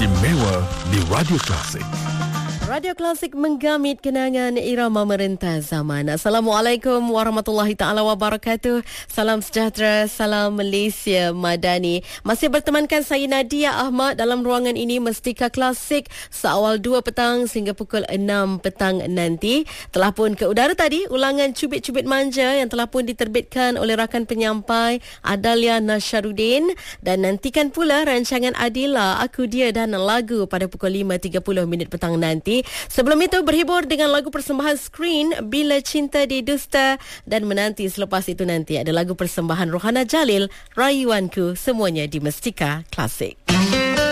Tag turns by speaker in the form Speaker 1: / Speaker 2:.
Speaker 1: istimewa di Radio Klasik.
Speaker 2: Radio Klasik menggamit kenangan irama merentas zaman. Assalamualaikum warahmatullahi taala wabarakatuh. Salam sejahtera, salam Malaysia Madani. Masih bertemankan saya Nadia Ahmad dalam ruangan ini Mestika Klasik seawal 2 petang sehingga pukul 6 petang nanti. Telah pun ke udara tadi ulangan Cubit-Cubit Manja yang telah pun diterbitkan oleh rakan penyampai Adalia Nasharuddin, dan nantikan pula rancangan Adila, Aku Dia dan Lagu pada pukul 5.30 petang nanti. Sebelum itu berhibur dengan lagu persembahan Screen Bila Cinta Didusta, dan menanti selepas itu nanti ada lagu persembahan Rohana Jalil Rayuanku, semuanya di Mestika Klasik.